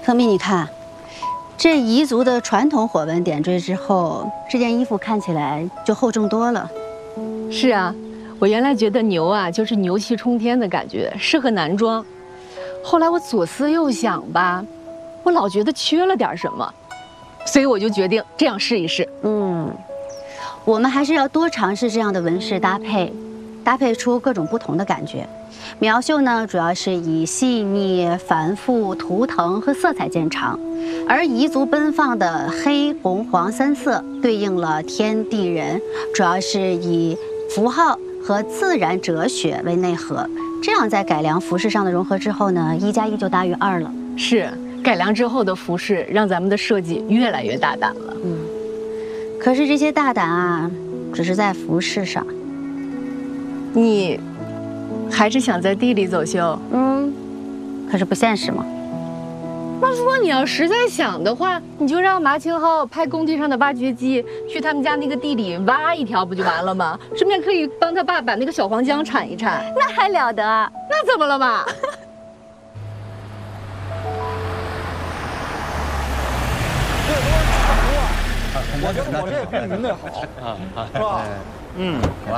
风蜜，你看，这彝族的传统火纹点缀之后，这件衣服看起来就厚重多了。 是啊，我原来觉得牛啊就是牛气冲天的感觉，适合男装。后来我左思右想吧，我老觉得缺了点什么，所以我就决定这样试一试。 我们还是要多尝试这样的纹饰搭配，搭配出各种不同的感觉。苗绣呢，主要是以细腻、繁复、图腾和色彩见长，而彝族奔放的黑、红、黄三色对应了天地人，主要是以符号和自然哲学为内核。这样在改良服饰上的融合之后呢，1+1就大于2了。 是，改良之后的服饰让咱们的设计越来越大胆了。 可是这些大胆啊，只是在服饰上。 你还是想在地里走秀？ 可是不现实嘛。 那如果你要实在想的话，你就让马清浩派工地上的挖掘机去他们家那个地里挖一条，不就完了吗？顺便可以帮他爸把那个小黄姜铲一铲。 那还了得？ 那怎么了嘛？ 我觉得我这比您那好，是吧？